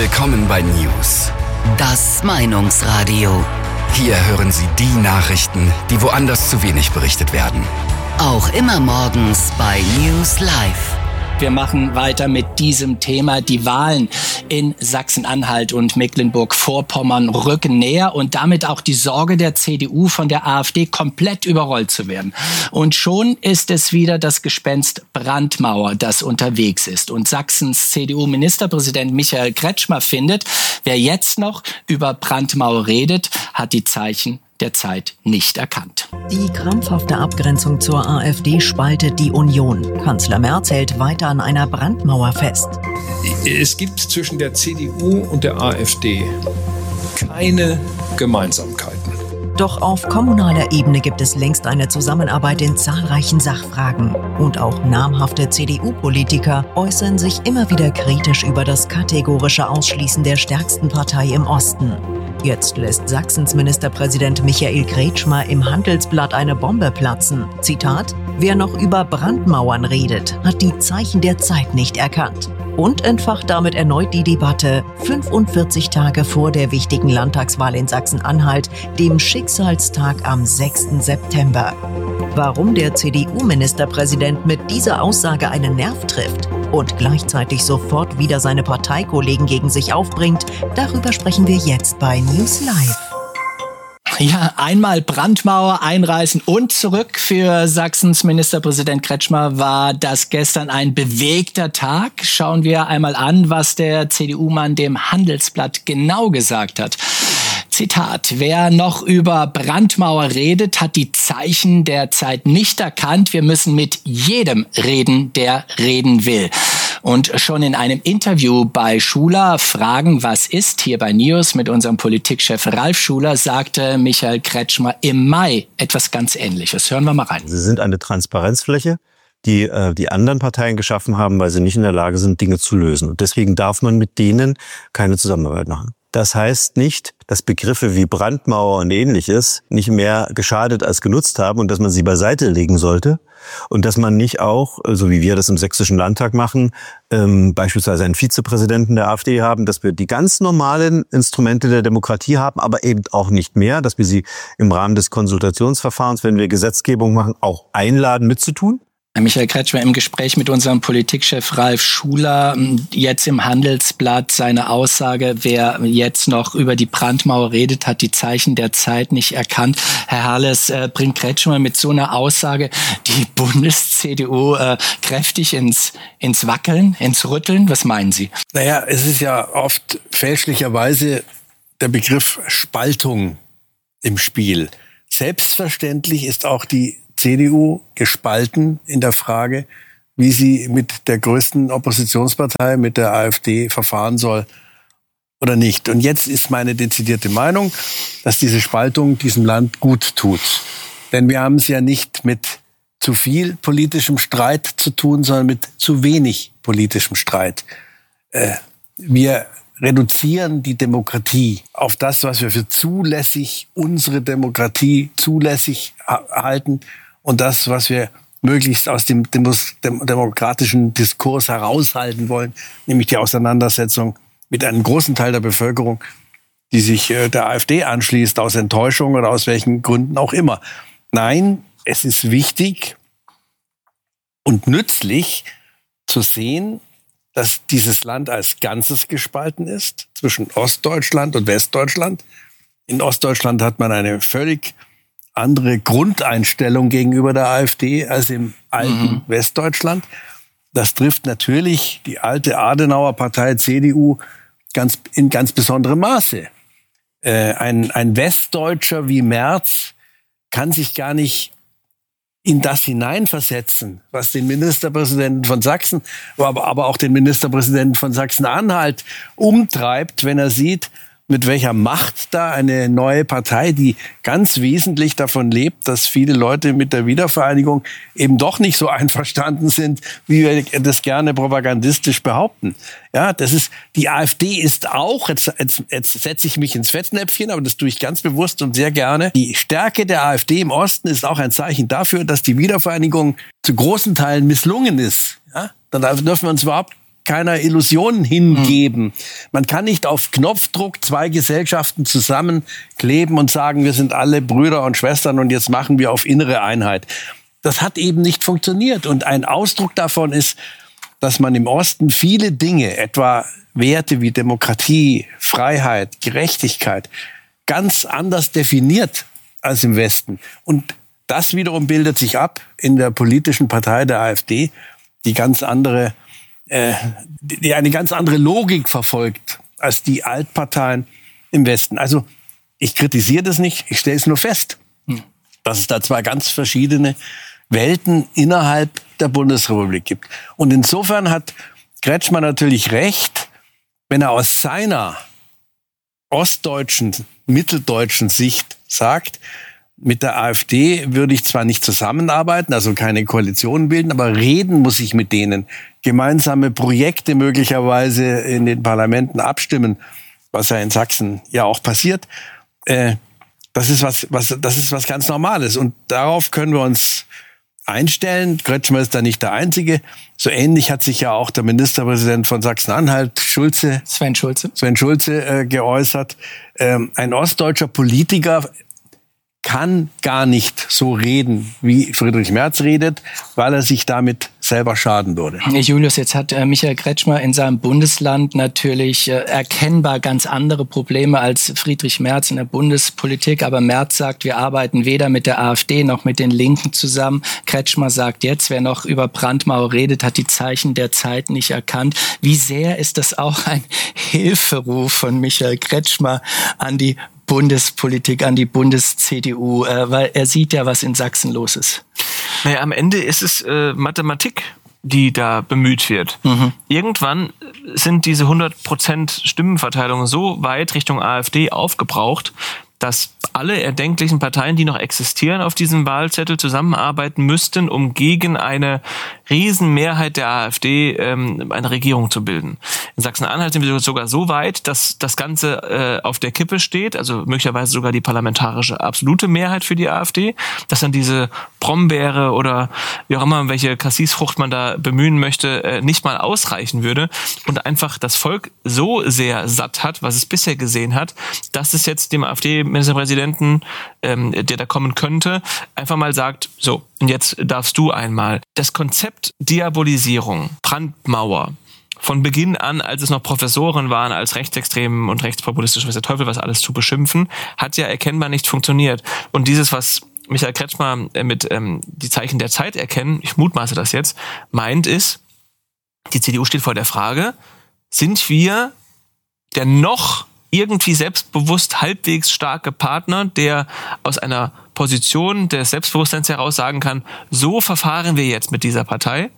Willkommen bei News. Das Meinungsradio. Hier hören Sie die Nachrichten, die woanders zu wenig berichtet werden. Auch immer morgens bei News Live. Wir machen weiter mit diesem Thema. Die Wahlen in Sachsen-Anhalt und Mecklenburg-Vorpommern rücken näher und damit auch die Sorge der CDU, von der AfD komplett überrollt zu werden. Und schon ist es wieder das Gespenst Brandmauer, das unterwegs ist. Und Sachsens CDU-Ministerpräsident Michael Kretschmer findet, wer jetzt noch über Brandmauer redet, hat die Zeichen der Zeit nicht erkannt. Die krampfhafte Abgrenzung zur AfD spaltet die Union. Kanzler Merz hält weiter an einer Brandmauer fest. Es gibt zwischen der CDU und der AfD keine Gemeinsamkeiten. Doch auf kommunaler Ebene gibt es längst eine Zusammenarbeit in zahlreichen Sachfragen. Und auch namhafte CDU-Politiker äußern sich immer wieder kritisch über das kategorische Ausschließen der stärksten Partei im Osten. Jetzt lässt Sachsens Ministerpräsident Michael Kretschmer im Handelsblatt eine Bombe platzen. Zitat: Wer noch über Brandmauern redet, hat die Zeichen der Zeit nicht erkannt. Und entfacht damit erneut die Debatte 45 Tage vor der wichtigen Landtagswahl in Sachsen-Anhalt, dem Schicksalstag am 6. September. Warum der CDU-Ministerpräsident mit dieser Aussage einen Nerv trifft und gleichzeitig sofort wieder seine Parteikollegen gegen sich aufbringt, darüber sprechen wir jetzt bei News Live. Ja, einmal Brandmauer einreißen und zurück. Für Sachsens Ministerpräsident Kretschmer war das gestern ein bewegter Tag. Schauen wir einmal an, was der CDU-Mann dem Handelsblatt genau gesagt hat. Zitat: Wer noch über Brandmauer redet, hat die Zeichen der Zeit nicht erkannt. Wir müssen mit jedem reden, der reden will. Und schon in einem Interview bei Schuler, Fragen, was ist, hier bei News mit unserem Politikchef Ralf Schuler, sagte Michael Kretschmer im Mai etwas ganz Ähnliches. Hören wir mal rein. Sie sind eine Transparenzfläche, die die anderen Parteien geschaffen haben, weil sie nicht in der Lage sind, Dinge zu lösen. Und deswegen darf man mit denen keine Zusammenarbeit machen. Das heißt nicht, dass Begriffe wie Brandmauer und Ähnliches nicht mehr geschadet als genutzt haben und dass man sie beiseite legen sollte und dass man nicht auch, so wie wir das im Sächsischen Landtag machen, beispielsweise einen Vizepräsidenten der AfD haben, dass wir die ganz normalen Instrumente der Demokratie haben, aber eben auch nicht mehr, dass wir sie im Rahmen des Konsultationsverfahrens, wenn wir Gesetzgebung machen, auch einladen mitzutun. Michael Kretschmer im Gespräch mit unserem Politikchef Ralf Schuler, jetzt im Handelsblatt seine Aussage, wer jetzt noch über die Brandmauer redet, hat die Zeichen der Zeit nicht erkannt. Herr Harles, bringt Kretschmer mit so einer Aussage die Bundes-CDU kräftig ins Wackeln, ins Rütteln? Was meinen Sie? Naja, es ist ja oft fälschlicherweise der Begriff Spaltung im Spiel. Selbstverständlich ist auch die CDU gespalten in der Frage, wie sie mit der größten Oppositionspartei, mit der AfD, verfahren soll oder nicht. Und jetzt ist meine dezidierte Meinung, dass diese Spaltung diesem Land gut tut. Denn wir haben es ja nicht mit zu viel politischem Streit zu tun, sondern mit zu wenig politischem Streit. Wir reduzieren die Demokratie auf das, was wir für zulässig, unsere Demokratie zulässig halten, und das, was wir möglichst aus dem demokratischen Diskurs heraushalten wollen, nämlich die Auseinandersetzung mit einem großen Teil der Bevölkerung, die sich der AfD anschließt, aus Enttäuschung oder aus welchen Gründen auch immer. Nein, es ist wichtig und nützlich zu sehen, dass dieses Land als Ganzes gespalten ist zwischen Ostdeutschland und Westdeutschland. In Ostdeutschland hat man eine völlig andere Grundeinstellung gegenüber der AfD als im alten Westdeutschland. Das trifft natürlich die alte Adenauer Partei CDU in ganz besonderem Maße. Ein Westdeutscher wie Merz kann sich gar nicht in das hineinversetzen, was den Ministerpräsidenten von Sachsen, aber auch den Ministerpräsidenten von Sachsen-Anhalt umtreibt, wenn er sieht, mit welcher Macht da eine neue Partei, die ganz wesentlich davon lebt, dass viele Leute mit der Wiedervereinigung eben doch nicht so einverstanden sind, wie wir das gerne propagandistisch behaupten. Ja, die AfD ist auch, jetzt setze ich mich ins Fettnäpfchen, aber das tue ich ganz bewusst und sehr gerne. Die Stärke der AfD im Osten ist auch ein Zeichen dafür, dass die Wiedervereinigung zu großen Teilen misslungen ist. Ja, dann dürfen wir uns überhaupt keiner Illusion hingeben. Man kann nicht auf Knopfdruck 2 Gesellschaften zusammenkleben und sagen, wir sind alle Brüder und Schwestern und jetzt machen wir auf innere Einheit. Das hat eben nicht funktioniert. Und ein Ausdruck davon ist, dass man im Osten viele Dinge, etwa Werte wie Demokratie, Freiheit, Gerechtigkeit, ganz anders definiert als im Westen. Und das wiederum bildet sich ab in der politischen Partei der AfD, die eine ganz andere Logik verfolgt als die Altparteien im Westen. Also ich kritisiere das nicht, ich stelle es nur fest, dass es da 2 ganz verschiedene Welten innerhalb der Bundesrepublik gibt. Und insofern hat Kretschmer natürlich recht, wenn er aus seiner ostdeutschen, mitteldeutschen Sicht sagt, mit der AfD würde ich zwar nicht zusammenarbeiten, also keine Koalition bilden, aber reden muss ich mit denen, gemeinsame Projekte möglicherweise in den Parlamenten abstimmen, was ja in Sachsen ja auch passiert. Das ist was ganz Normales und darauf können wir uns einstellen. Kretschmer ist da nicht der Einzige. So ähnlich hat sich ja auch der Ministerpräsident von Sachsen-Anhalt, Sven Schulze, geäußert. Ein ostdeutscher Politiker kann gar nicht so reden, wie Friedrich Merz redet, weil er sich damit selber schaden würde. Julius, jetzt hat Michael Kretschmer in seinem Bundesland natürlich erkennbar ganz andere Probleme als Friedrich Merz in der Bundespolitik. Aber Merz sagt, wir arbeiten weder mit der AfD noch mit den Linken zusammen. Kretschmer sagt jetzt, wer noch über Brandmauer redet, hat die Zeichen der Zeit nicht erkannt. Wie sehr ist das auch ein Hilferuf von Michael Kretschmer an die Bundespolitik, an die Bundes-CDU, weil er sieht ja, was in Sachsen los ist. Naja, am Ende ist es Mathematik, die da bemüht wird. Irgendwann sind diese 100% Stimmenverteilung so weit Richtung AfD aufgebraucht, dass alle erdenklichen Parteien, die noch existieren, auf diesem Wahlzettel zusammenarbeiten müssten, um gegen eine Riesenmehrheit der AfD eine Regierung zu bilden. In Sachsen-Anhalt sind wir sogar so weit, dass das Ganze auf der Kippe steht, also möglicherweise sogar die parlamentarische absolute Mehrheit für die AfD, dass dann diese Brombeere oder wie auch immer, welche Cassisfrucht man da bemühen möchte, nicht mal ausreichen würde und einfach das Volk so sehr satt hat, was es bisher gesehen hat, dass es jetzt dem AfD-Ministerpräsidenten, der da kommen könnte, einfach mal sagt, so, und jetzt darfst du einmal. Das Konzept Diabolisierung, Brandmauer, von Beginn an, als es noch Professoren waren, als rechtsextrem und rechtspopulistisch, weiß der Teufel was alles zu beschimpfen, hat ja erkennbar nicht funktioniert. Und dieses, was Michael Kretschmer mit die Zeichen der Zeit erkennen, ich mutmaße das jetzt, meint ist, die CDU steht vor der Frage, sind wir der noch irgendwie selbstbewusst halbwegs starke Partner, der aus einer Position des Selbstbewusstseins heraus sagen kann, so verfahren wir jetzt mit dieser Partei,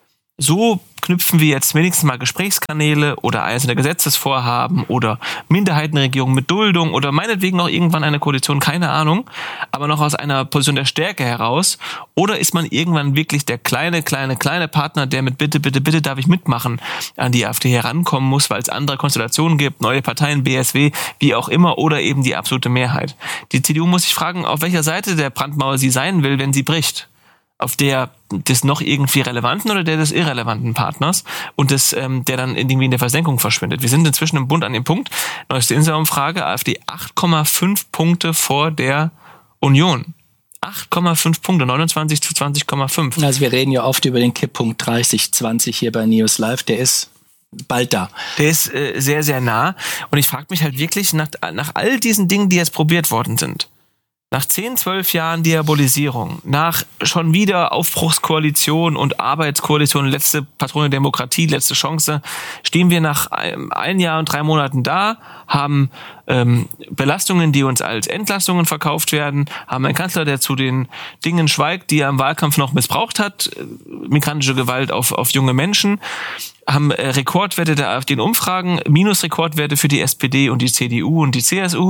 so knüpfen wir jetzt wenigstens mal Gesprächskanäle oder einzelne Gesetzesvorhaben oder Minderheitenregierung mit Duldung oder meinetwegen auch irgendwann eine Koalition, keine Ahnung, aber noch aus einer Position der Stärke heraus? Oder ist man irgendwann wirklich der kleine Partner, der mit bitte darf ich mitmachen an die AfD herankommen muss, weil es andere Konstellationen gibt, neue Parteien, BSW, wie auch immer, oder eben die absolute Mehrheit? Die CDU muss sich fragen, auf welcher Seite der Brandmauer sie sein will, wenn sie bricht. Auf der des noch irgendwie relevanten oder der des irrelevanten Partners und der dann irgendwie in der Versenkung verschwindet. Wir sind inzwischen im Bund an dem Punkt, neueste Insa-Umfrage, AfD 8,5 Punkte vor der Union. 8,5 Punkte, 29 zu 20,5. Also wir reden ja oft über den Kipppunkt 30-20 hier bei News Live, der ist bald da. Der ist sehr, sehr nah und ich frage mich halt wirklich nach all diesen Dingen, die jetzt probiert worden sind, nach 10, 12 Jahren Diabolisierung, nach schon wieder Aufbruchskoalition und Arbeitskoalition, letzte Patrone der Demokratie, letzte Chance, stehen wir nach 1 Jahr und 3 Monaten da, haben Belastungen, die uns als Entlastungen verkauft werden, haben einen Kanzler, der zu den Dingen schweigt, die er im Wahlkampf noch missbraucht hat, migrantische Gewalt auf junge Menschen, haben Rekordwerte der AfD in Umfragen, Minusrekordwerte für die SPD und die CDU und die CSU.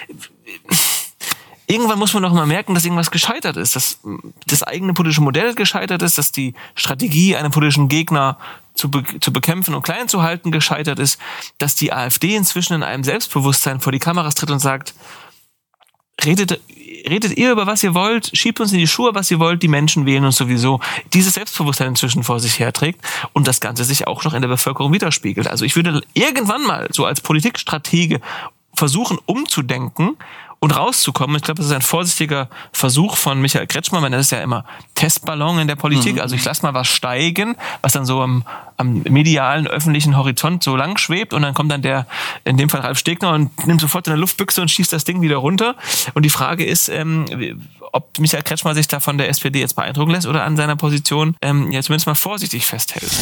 Irgendwann muss man doch mal merken, dass irgendwas gescheitert ist, dass das eigene politische Modell gescheitert ist, dass die Strategie, einen politischen Gegner zu bekämpfen und klein zu halten, gescheitert ist, dass die AfD inzwischen in einem Selbstbewusstsein vor die Kameras tritt und sagt, redet redet ihr über was ihr wollt, schiebt uns in die Schuhe, was ihr wollt, die Menschen wählen uns sowieso. Dieses Selbstbewusstsein inzwischen vor sich herträgt und das Ganze sich auch noch in der Bevölkerung widerspiegelt. Also ich würde irgendwann mal so als Politikstratege versuchen umzudenken und rauszukommen. Ich glaube, das ist ein vorsichtiger Versuch von Michael Kretschmann. Man nennt es ja immer Testballon in der Politik. Also ich lasse mal was steigen, was dann so am medialen, öffentlichen Horizont so lang schwebt und dann kommt dann der, in dem Fall Ralf Stegner und nimmt sofort eine Luftbüchse und schießt das Ding wieder runter. Und die Frage ist, ob Michael Kretschmann sich da von der SPD jetzt beeindrucken lässt oder an seiner Position jetzt zumindest mal vorsichtig festhält.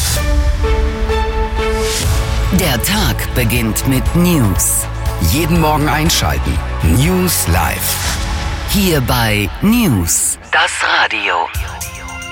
Der Tag beginnt mit News. Jeden Morgen einschalten. News Live. Hier bei News, das Radio.